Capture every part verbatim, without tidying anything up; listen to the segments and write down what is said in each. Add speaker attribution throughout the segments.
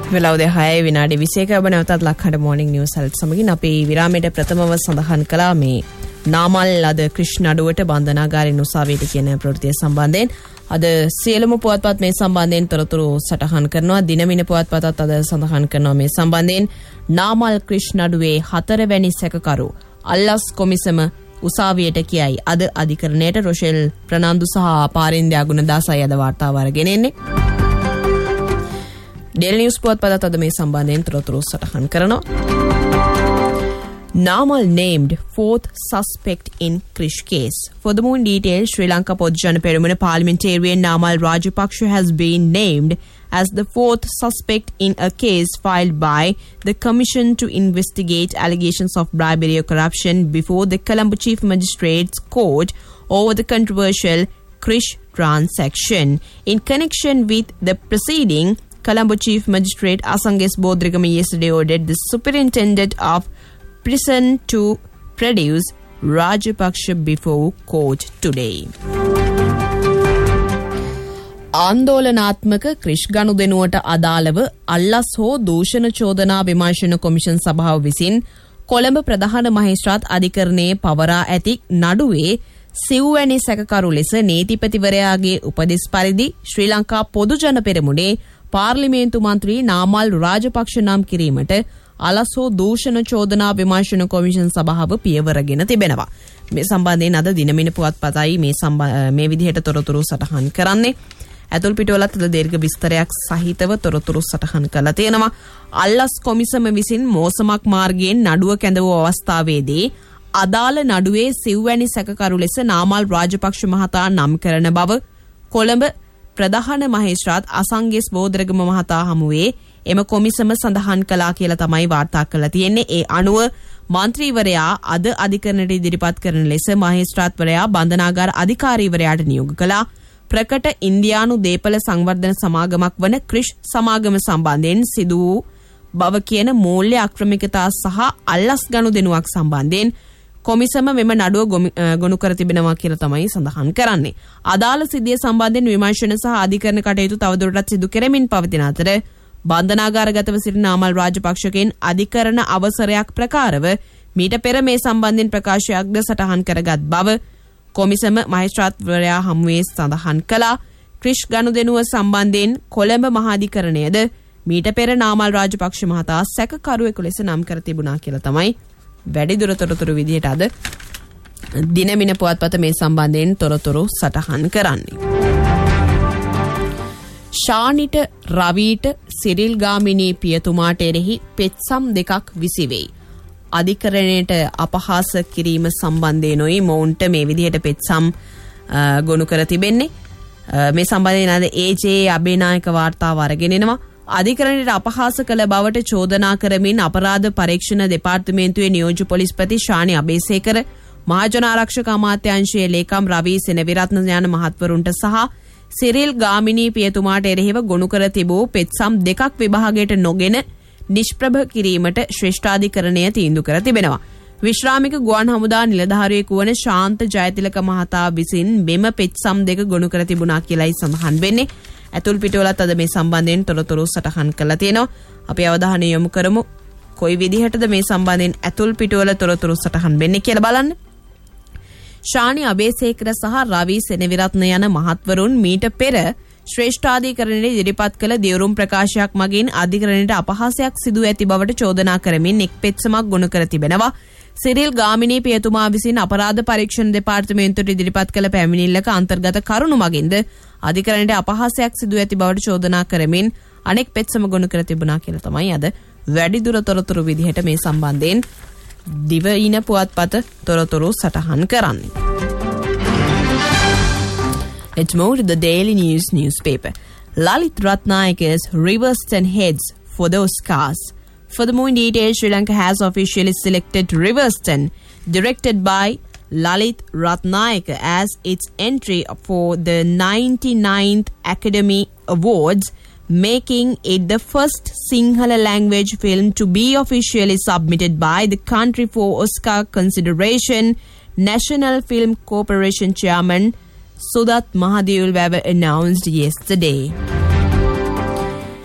Speaker 1: වෙලාව දෙහය විනාඩි විසියක ඔබ නැවතත් ලක්හඬ මෝර්නිං නිවුස් හලත් සමගින් අපි විරාමයට ප්‍රථමව සඳහන් කළා මේ නාමල් අද ක්‍රිෂ්ණ නඩුවට බන්ධනාගාරයෙන් උසාවියට කියන ප්‍රවෘත්තිය සම්බන්ධයෙන් අද සියලුම පුවත්පත් මේ සම්බන්ධයෙන් තොරතුරු සටහන් කරනවා. දිනමින පුවත්පතත් අද සඳහන් කරනවා මේ සම්බන්ධයෙන් නාමල් ක්‍රිෂ්ණ නඩුවේ හතරවැනි සැකකරු අල්ලස් කොමිසම උසාවියට කියයි. අද අධිකරණයට රොෂෙල් ප්‍රනාන්දු සහ පාරින්දයා ගුණදාසයි අද වාර්තාව අරගෙන එන්නේ. Daily News පුවත්පතත් අද මේ සම්බන්ධයෙන් තොරතුරු සටහන් කරනවා. Namal named fourth suspect in Krish case. For the more details, Sri Lanka Podujana Peramuna parliamentarian Namal Rajapaksa has been named as the fourth suspect in a case filed by the Commission to investigate allegations of bribery or corruption before the Colombo Chief Magistrates Court over the controversial Krish transaction. In connection with the proceeding, Colombo Chief Magistrate Asanges Bodrigama yesterday ordered the Superintendent of Prison to produce Rajapaksha before court today. ආන්දෝලනාත්මක Krrish ගනුදෙනුවට අදාළව අල්ලස් හෝ දූෂණ චෝදනා විමර්ශන commission සභාව විසින් කොළඹ ප්‍රධාන මහේස්ත්‍රාත් අධිකරණයේ පවරා ඇති නඩුවේ සිව්වැනි සැකකරු ලෙස නීතිපතිවරයාගේ උපදෙස් පරිදි ශ්‍රී ලංකා පොදු ජන පෙරමුණේ පාර්ලිමේන්තු මන්ත්‍රී නාමල් රාජපක්ෂ නම් කිරීමට අලස් හෝ දූෂණ චෝදනා විමර්ශන කොමිෂන් සභාව පියවරගෙන තිබෙනවා. මේ සම්බන්ධයෙන් අද දිනමින පුවත්පතයි මේ මේ විදිහට තොරතුරු සටහන් කරන්නේ. ඇතුල් පිටුවලත් අද දීර්ඝ විස්තරයක් සහිතව තොරතුරු සටහන් කළා තියෙනවා. අල්ලස් කොමිසම විසින් මෝසමක් මාර්ගයෙන් නඩුව කැඳවූ අවස්ථාවේදී අදාළ නඩුවේ සිව්වැනි සැකකරු ලෙස නාමල් රාජපක්ෂ මහතා නම් කරන බව කොළඹ ප්‍රධාන මහේස්ත්‍රාත් අසංගෙස් බෝධරගම මහතා හමුවේ එම කොමිසම සඳහන් කළා කියලා තමයි වාර්තා කරලා තියෙන්නේ. ඒ අනුව මන්ත්‍රීවරයා අද අධිකරණයට ඉදිරිපත් කරන ලෙස මහේස්ත්‍රාත්වරයා බන්ධනාගාර අධිකාරීවරයාට නියෝග කළා. ප්‍රකට ඉන්දියානු දේපල සංවර්ධන සමාගමක් වන ක්‍රිෂ් සමාගම සම්බන්ධයෙන් සිදු වූ බව කියන මූල්‍ය අක්‍රමිකතා සහ අල්ලස් ගනුදෙනුවක් සම්බන්ධයෙන් කොමිසම මෙම නඩුව ගොනු කර තිබෙනවා කියලා තමයි සඳහන් කරන්නේ. අදාළ සිද්ධිය සම්බන්ධයෙන් විමර්ශන සහ අධිකරණ කටයුතු තවදුරටත් සිදු කෙරෙමින් පවතින අතර බන්ධනාගාරගතව සිටින නාමල් රාජපක්ෂගෙන් අධිකරණ අවසරයක් ප්‍රකාරව මීට පෙර මේ සම්බන්ධයෙන් ප්‍රකාශයක්ද සටහන් කරගත් බව කොමිසම මහේස්ත්‍රාත්වරයා හමුවේ සඳහන් කළා. ක්‍රිෂ් ගනුදෙනුව සම්බන්ධයෙන් කොළඹ මහාධිකරණයද මීට පෙර නාමල් රාජපක්ෂ මහතා සැකකරුවෙකු ලෙස නම් කර තිබුණා කියලා තමයි වැඩිදුර තොරතුරු විදිහට අද දිනමින පුවත්පත මේ සම්බන්ධයෙන් තොරතුරු සටහන් කරන්නේ. ශානිට රවීට සිරිල් ගාමිණී පියතුමාට එරෙහි පෙත්සම් දෙකක් විසිවෙයි. අධිකරණයට අපහාස කිරීම සම්බන්ධයෙන්ොයි මොවුන්ට මේ විදිහට පෙත්සම් ගොනු කර තිබෙන්නේ. මේ සම්බන්ධයෙන් අද ඒජේ අබේනායක වාර්තාව අරගෙන එනවා. අධිකරණයට අපහාස කළ බවට චෝදනා කරමින් අපරාධ පරීක්ෂණ දෙපාර්තමේන්තුවේ නියෝජ්‍ය පොලිස්පති ශානි අබේසේකර, මහජන ආරක්ෂක අමාත්‍යාංශයේ ලේකම් රවී සෙනවිරත්න යන මහත්වරුන්ට සහ සිරිල් ගාමිණී පියතුමාට එරෙහිව ගොනු කර තිබූ පෙත්සම් දෙකක් විභාගයට නොගෙන නිෂ්ප්‍රභ කිරීමට ශ්‍රේෂ්ඨාධිකරණය තීන්දුව කර තිබෙනවා. විශ්‍රාමික ගුවන් හමුදා නිලධාරියෙකු වන ශාන්ත ජයතිලක මහතා විසින් මෙම පෙත්සම් දෙක ගොනු කර තිබුණා කියලායි සඳහන් වෙන්නේ. ඇතුල් පිටුවලත් අද මේ සම්බන්ධයෙන් තොරතුරු සටහන් කරලා තියෙනවා. අපි අවධානය යොමු කරමු කොයි විදිහටද මේ සම්බන්ධයෙන් ඇතුල් පිටුවල තොරතුරු සටහන් වෙන්නේ කියලා බලන්න. ශානි අබේසේකර සහ රවී සෙනවිරත්න යන මහත්වරුන් මීට පෙර ශ්‍රේෂ්ඨාධිකරණයට ඉදිරිපත් කළ දියුරුම් ප්‍රකාශයක් මගින් අධිකරණයට අපහාසයක් සිදු ඇති බවට චෝදනා කරමින් එක් පෙත්සමක් ගොනු කර තිබෙනවා. සිරිල් ගාමිණී පියතුමා විසින් අපරාධ පරීක්ෂණ දෙපාර්තමේන්තුවට ඉදිරිපත් කළ පැමිණිල්ලක අන්තර්ගත කරුණු මගින්ද අධිකරණයට අපහාසයක් සිදු ඇති බවට චෝදනා කරමින් අනෙක් පෙත්සම ගොනු කර තිබුණා කියලා තමයි අද වැඩිදුර තොරතුරු විදිහට මේ සම්බන්ධයෙන් දිවයින පුවත්පත තොරතුරු සටහන් කරන්නේ. Let's move to the Daily News newspaper. Lalit Ratnayaka's Riverston heads for the Oscars. For the more details, Sri Lanka has officially selected Riverston, directed by Lalit Ratnayaka, as its entry for the ninety-ninth Academy Awards, making it the first Sinhala language film to be officially submitted by the country for Oscar consideration. National Film Corporation Chairman Sudat Mahadevulwava announced yesterday.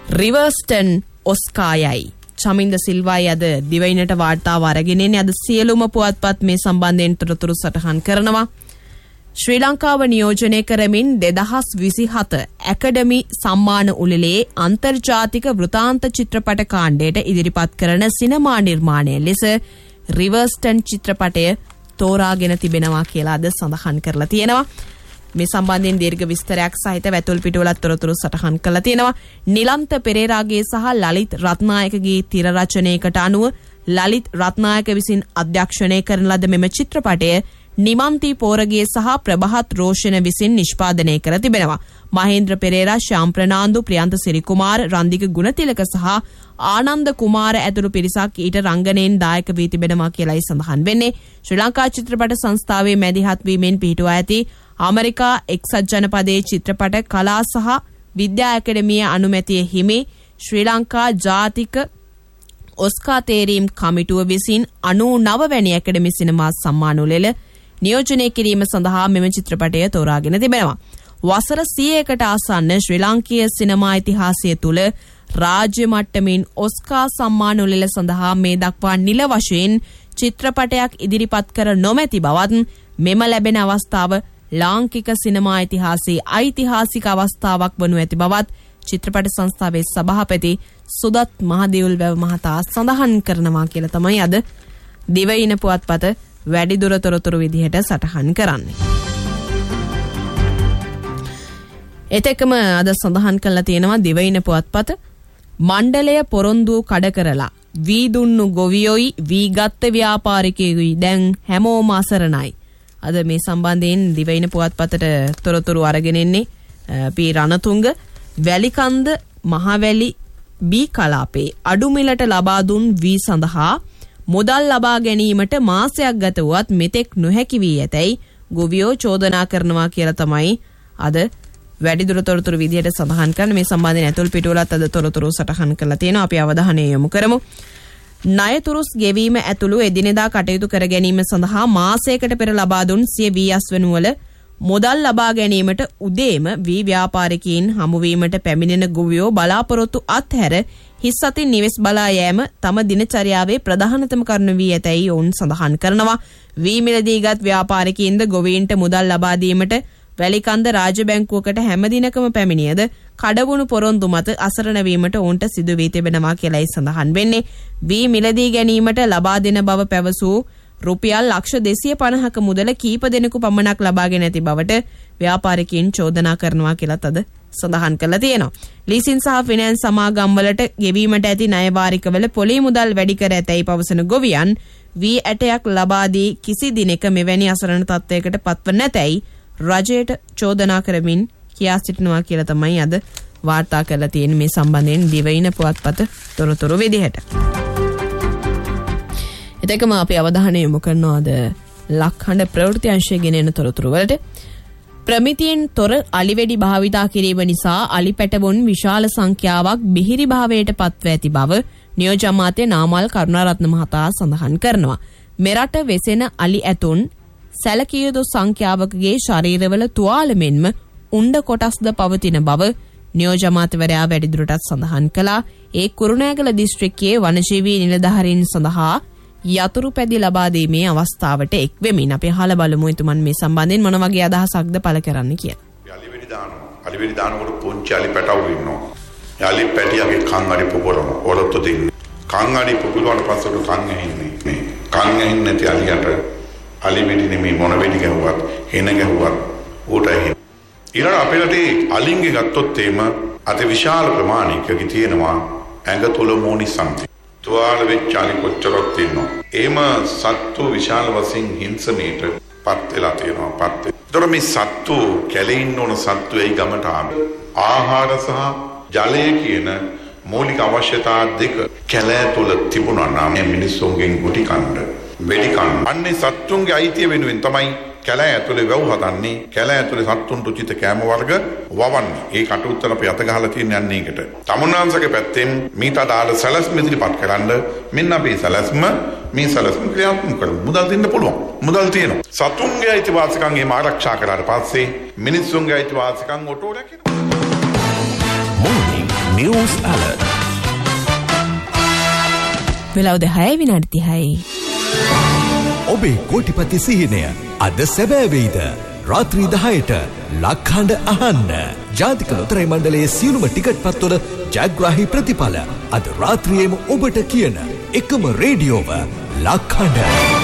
Speaker 1: Riverston ඔස්කායයි Chaminda සිල්වායි අද දිවයිනට වාර්තාව අරගෙන ඉන්නේ. අද සියලුම පුවත්පත් මේ සම්බන්ධයෙන් තොරතුරු සටහන් කරනවා. ශ්‍රී ලංකාව නියෝජනය කරමින් දෙදහස් විසිහත ඇකඩමි සම්මාන උළෙලේ අන්තර්ජාතික වෘතාන්ත චිත්‍රපට කාණ්ඩයට ඉදිරිපත් කරන සිනමා නිර්මාණය ලෙස රිවර්ස්ටන් චිත්‍රපටය තෝරාගෙන තිබෙනවා කියලා අද සඳහන් කරලා තියෙනවා. මේ සම්බන්ධයෙන් දීර්ඝ විස්තරයක් සහිත වැතුල් පිටුවලත් තොරතුරු සටහන් කරලා තියෙනවා. නිලන්ත පෙරේරාගේ සහ ලලිත් රත්නායකගේ තිර රචනයකට අනුව ලලිත් රත්නායක විසින් අධ්‍යක්ෂණය කරන ලද මෙම චිත්‍රපටය නිමන්ති පෝරගේ සහ ප්‍රභහත් රෝෂණ විසින් නිෂ්පාදනය කර තිබෙනවා. මහේන්ද්‍ර පෙරේරා, ශ්‍යාම් ප්‍රනාන්දු, ප්‍රියන්ත සිරිකුමාර, රන්දික ගුණතිලක සහ ආනන්ද කුමාර ඇතුළු පිරිසක් ඊට රංගනයෙන් දායක වී තිබෙනවා කියලායි සඳහන් වෙන්නේ. ශ්‍රී ලංකා චිත්‍රපට සංස්ථාවේ මැදිහත් වීමෙන් පිහිටුවා ඇති ඇමරිකා එක්සත් ජනපදයේ චිත්‍රපට කලා සහ විද්‍යා ඇකඩමිය අනුමැතිය හිමි ශ්‍රී ලංකා ජාතික ඔස්කා තේරීම් කමිටුව විසින් අනූනව වැනි ඇකඩමි සිනමා සම්මාන උළෙල නියෝජනය කිරීම සඳහා මෙම චිත්‍රපටය තෝරාගෙන තිබෙනවා. වසර සියයකට ආසන්න ශ්‍රී ලාංකීය සිනමා ඉතිහාසය තුළ රාජ්‍ය මට්ටමින් ඔස්කා සම්මාන උළෙල සඳහා මේ දක්වා නිල වශයෙන් චිත්‍රපටයක් ඉදිරිපත් කර නොමැති බවත් මෙම ලැබෙන අවස්ථාව ලාංකික සිනමා ඉතිහාසයේ ඓතිහාසික අවස්ථාවක් වනු ඇති බවත් චිත්‍රපට සංස්ථාවේ සභාපති සුදත් මහදේවුල්වැව මහතා සඳහන් කරනවා කියලා තමයි අද දිවයින පුවත්පත වැඩිදුර තොරතුරු විදිහට සටහන් කරන්නේ. එතෙකම අද සඳහන් කරලා තියෙනවා දිවයින පුවත්පත මණ්ඩලය පොරොන්දු කඩ කරලා වී දුන්නු ගොවියොයි වී ගත්ත ව්‍යාපාරිකයෙකුයි දැන් හැමෝම අසරණයි. අද මේ සම්බන්ධයෙන් දිවයින පුවත්පතට තොරතුරු අරගෙන ඉන්නේ පී රණතුංග. වැලිකන්ද මහවැලි බී කලාපේ අඩු මිලට ලබා දුන් වී සඳහා මුදල් ලබා ගැනීමට මාසයක් ගත වුවත් මෙතෙක් නොහැකි වී ඇතැයි ගොවියෝ චෝදනා කරනවා කියලා තමයි අද වැඩිදුර තොරතුරු විදිහට සඳහන් කරන. මේ සම්බන්ධයෙන් ඇතුල් පිටුවලත් අද තොරතුරු සටහන් කරලා තියෙනවා. අපි අවධානය යොමු කරමු. ණයතුරුස් ගෙවීම ඇතුළු එදිනෙදා කටයුතු කර ගැනීම සඳහා මාසයකට පෙර ලබා දුන් සිය වී අස්වැනුවල මුදල් ලබා ගැනීමට උදේම වී ව්‍යාපාරිකයින් හමුවීමට පැමිණෙන ගොවියෝ බලාපොරොත්තු අත්හැර හිස් අතින් නිවෙස් බලා යෑම තම දිනචර්යාවේ ප්‍රධානතම කරුණ වී ඇතැයි ඔවුන් සඳහන් කරනවා. වී මිලදීගත් ව්‍යාපාරිකයින්ද ගොවීන්ට මුදල් ලබා දීමට වැලිකන්ද රාජ්‍ය බැංකුවකට හැම දිනකම පැමිණියද කඩවුණු පොරොන්දු මත අසරණ වීමට ඔවුන්ට සිදු වී තිබෙනවා කියලායි සඳහන් වෙන්නේ. වී මිලදී ගැනීමට ලබා දෙන බව පැවසූ රුපියල් ලක්ෂ දෙසිය පනහක මුදල කීප දෙනෙකු පමණක් ලබාගෙන ඇති බවට ව්‍යාපාරිකයින් චෝදනා කරනවා කියලාත් අද සඳහන් කරලා තියෙනවා. ලීසින් සහ ෆිනෑන්ස් සමාගම්වලට ගෙවීමට ඇති ණය වාරිකවල පොලී මුදල් වැඩි කර ඇතැයි පවසන ගොවියන් වී ඇටයක් ලබා දී කිසි දිනක මෙවැනි අසරණ තත්ත්වයකට පත්ව නැතැයි රජයට චෝදනා කරමින් කියා සිටිනවා කියලා තමයි අද වාර්තා කරලා තියෙන මේ සම්බන්ධයෙන් දිවයින පුවත්පත තොරතුරු විදිහට. එතකම අපි අවධානය යොමු කරනවාද ලක්හඬ ප්‍රවෘත්ති අංශය ගෙනෙන තොරතුරු වලට. ප්‍රමිතියෙන් තොර අලිවැඩි භාවිතා කිරීම නිසා අලි පැටවුන් විශාල සංඛ්‍යාවක් බිහිරි භාවයට පත්ව ඇති බව නියෝජ්‍ය අමාත්‍ය නාමල් කරුණාරත්න මහතා සඳහන් කරනවා. මෙරට වෙසෙන අලි ඇතුන් සැලකිය යුතු සංඛ්‍යාවකගේ ශරීරවල තුවාල මෙන්ම උණ්ඩ කොටස්ද පවතින බව නියෝජ්‍ය අමාත්‍යවරයා වැඩිදුරටත් සඳහන් කළා. ඒ කුරුණෑගල දිස්ත්‍රික්කයේ වනජීවී නිලධාරීන් සඳහා යතුරු පැදි ලබා දීමේ අවස්ථාවට එක් වෙමින් අපි අහලා බලමු එතුමන් මේ සම්බන්ධයෙන් මොන වගේ අදහසක්ද පළ කරන්න කියලා.
Speaker 2: අලි වෙඩි දානවා. අලි වෙඩි දානකොට පුංචි අලි පැටවු ඉන්නවා. අලි පැටියගේ කන් අඩි පුපුරන ඔලොත්තු දෙන්නේ. කන් අඩි පුපුරන පස්සට කන් ඇහින්නේ. මේ කන් ඇහින්නේ නැති අලියට අලි වෙඩි නෙමෙයි මොන වෙඩි ගැහුවත් එන ගැහුවත් ඌට ඇහෙන. ඊළඟ අපේ රටේ අලින්ගේ ගත්තොත් එීම අති විශාල ප්‍රමාණයකගේ තියෙනවා ඇඟ තුල මොනිසන්ති. තුවාල වෙච්ච අලි කොච්චරක් තියෙනවා. එහෙම සත්තු විශාල වශයෙන් හිංසනයට පත් වෙලා තියෙනවා. පත් වෙ. ඒතර මේ සත්තු කැලේ ඉන්න ඕන සත්තු එයි ගමට ආහාර සහ ජලය කියන මූලික අවශ්‍යතා දෙක කැලෑ තුල තිබුණා නම් මිනිස්සුන්ගෙන් ගුටි කන්න වෙඩි කන්න. අන්නේ සත්තුන්ගේ අයිතිය වෙනුවෙන් තමයි කැලෑ ඇතුලේ වැව් හදන්නේ. කැලෑ ඇතුලේ සත්තුන්ට උචිත කෑම වර්ග වවන්නේ. ඒ කටයුත්තට අපි අත ගහලා තියෙන යන්නේ ඒකට. තමුන්නාන්සගේ පැත්තෙන් මීට අදාළ සැලැස්ම ඉදිරිපත් කරන්න මෙන්න අපේ සැලැස්ම මේ සැලැස්ම ක්‍රියාත්මක කරමු. මුදල් දෙන්න පුළුවන්. මුදල් තියෙනවා. සතුන්ගේ අයිතිවාසිකම් එහෙම ආරක්ෂා කරාට පස්සේ මිනිස්සුන්ගේ අයිතිවාසිකම් ඔටෝ රැකෙනවා.
Speaker 3: Morning News alert.
Speaker 1: වෙලාව දෙහයි විනාඩි තිහයි.
Speaker 3: ඔබේ කෝටිපති සිහිනය අද සැබෑ වෙයිද? රාත්‍රී දහයට ලක්හඬ අහන්න. ජාතික ලොතරැයි මණ්ඩලයේ සියලුම ටිකට් පත්වල ජයග්‍රාහී ප්‍රතිඵල අද රාත්‍රියේම ඔබට කියන එකම රේඩියෝව ලක්හඬ.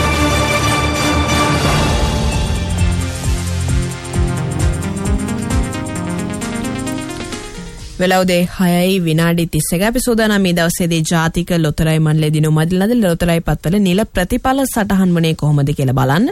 Speaker 1: වෙලාව දෙහයි විනාඩි තිස්සක අපි සූදානම් මේ දවසේදී ජාතික ලොතරැයි මණ්ඩලයේ දිනුම් මැදින් ලද ලොතරැයි පත්වල නිල ප්‍රතිඵල සටහන් වනේ කොහොමද කියලා බලන්න.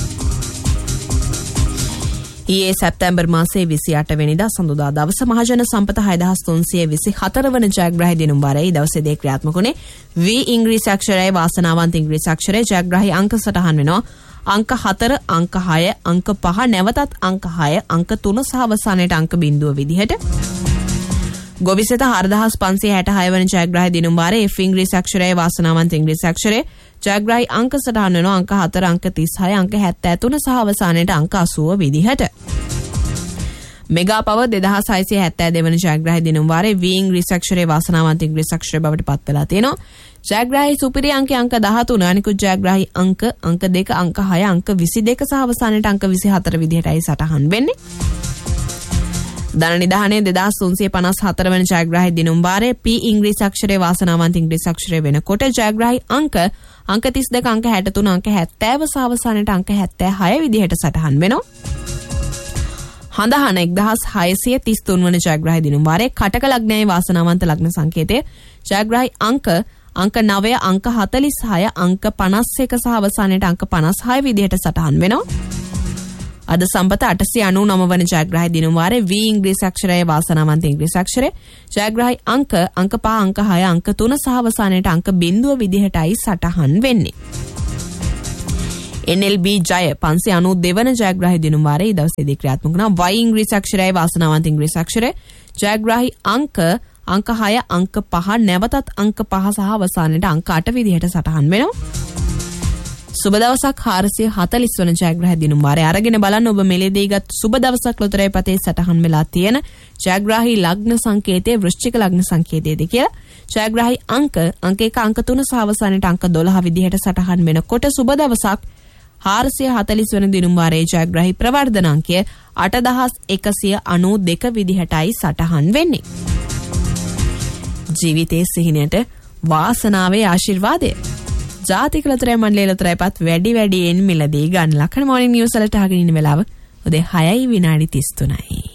Speaker 1: ඊයේ සැප්තැම්බර් මාසයේ විසි අට වෙනිදා සඳුදා දවස මහජන සම්පත හය දහස් තුන්සිය විසි හතර වන ජයග්‍රාහී දිනුම් වාරයේ දවසේදී ක්‍රියාත්මක වුණේ V ඉංග්‍රීසි අක්ෂරයයි වාසනාවන්ත ඉංග්‍රීසි අක්ෂරයේ ජයග්‍රාහී අංක සටහන් වෙනවා. අංක හතර, අංක හය, අංක පහ, නැවතත් අංක හය, අංක තුන සහ අවසානයේට අංක බිංදුව විදිහට. ගොවිසෙත හාරදහස් පන්සිය හැට හය වන ජයග්‍රාහී දිනුම් වාරයේ F ඉංග්‍රීසි අක්ෂරයේ වාසනාවන්ත ඉංග්‍රීසි අක්ෂරයේ ජයග්‍රාහී අංක සටහන් වෙනවා අංක හතර, අංක තිස් හය, අංක හැත්තෑ තුන සහ අවසානයේට අංක අසූව විදිහට. මෙගා පව දෙදහස් හයසිය හැත්තෑ දෙක වන ජයග්‍රාහී දිනුම් වාරයේ V ඉංග්‍රීසි අක්ෂරයේ වාසනාවන්ත ඉංග්‍රීසි අක්ෂරය බවට පත් වෙලා තියෙනවා. ජයග්‍රාහී සුපිරි අංකය අංක දහතුන, අනිකුත් ජයග්‍රාහී අංක අංක දෙක, අංක හය, අංක විසි දෙක සහ අවසානයේට අංක විසි හතර විදිහටයි සටහන් වෙන්නේ. ධන නිධානයේ දෙදහස් තුන්සිය පනස් හතර වන ජයග්‍රාහී දිනුම් වාරයේ P ඉංග්‍රීසි අක්ෂරයේ වාසනාවන්ත ඉංග්‍රීසි අක්ෂරය වෙනකොට ජයග්‍රාහී අංක අංක තිස් දෙක, අංක හැට තුන, අංක හැත්තෑව සහ අවසානයේට අංක හැත්තෑ හය විදිහට සටහන් වෙනවා. හඳහන එක්දහස් හයසිය තිස් තුන් වන ජයග්‍රාහී දිනුම් වාරයේ කටක ලග්නයේ වාසනාවන්ත ලග්න සංකේතය ජයග්‍රාහී අංක අංක නවය, අංක හතලිස් හය, අංක පනස් එක සහ අවසානයේට අංක පනස් හය විදිහට සටහන් වෙනවා. අද සම්පත අටසිය අනූනව වන ජයග්‍රාහී දිනුම් වාරයේ V ඉංග්‍රීසි අක්ෂරයේ වාසනාවන්ත ඉංග්‍රීසි අක්ෂරය ජයග්‍රාහී අංක අංක පහ, අංක හය, අංක තුන සහ අවසානයේට අංක බිංදුව විදිහටයි සටහන් වෙන්නේ. N L B ජය පන්සිය අනූ දෙක වන ජයග්‍රාහී දිනුම් වාරයේ දවසේදී ක්‍රියාත්මක වුණා. Y ඉංග්‍රීසි අක්ෂරයේ වාසනාවන්ත ඉංග්‍රීසි අක්ෂරය ජයග්‍රාහී අංක අංක හය, අංක පහ, නැවතත් අංක පහ සහ අවසානයේට අංක අට විදිහට සටහන් වෙනවා. සුබ දවසක් හාරසිය හතලිස් වන ජයග්‍රාහී දිනුම් වාරය අරගෙන බලන්න ඔබ මෙලෙදී ගත් සුබ දවසක් ලොතරැයි පතේ සටහන් වෙලා තියෙන ජයග්‍රාහී ලග්න සංකේතයේ වෘශ්චික ලග්න සංකේතයේද කියලා. ජයග්‍රාහී අංක අංක එක, අංක තුන සහ අවසානයේට අංක දොළහ විදිහට සටහන් වෙනකොට සුබ දවසක් හාරසිය හතලිස් වන දිනුම් වාරයේ ජයග්‍රාහී ප්‍රවර්ධනාංකය අටදහස් එකසිය අනූ දෙක විදිහටයි සටහන් වෙන්නේ. ජීවිතයේ සිහිනයට වාසනාවේ ආශිර්වාදය. ජාතික ලොතරැයි මණ්ඩලයේ ලොතරැයි පත් වැඩි වැඩියෙන් මිලදී ගන්න. ලක්හඬ මොර්නිං නිවුස් වලට අහගෙන ඉන්න වෙලාව උදේ හයයි විනාඩි තිස් තුනයි.